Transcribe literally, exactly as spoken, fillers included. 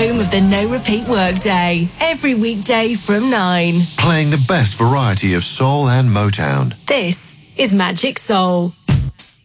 home of the no repeat workday. Every weekday from nine. Playing the best variety of soul and Motown. This is Magic Soul.